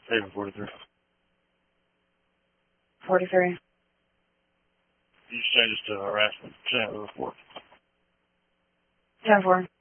Haven 43. 43. You change this to harassment. 10-4. 10-4.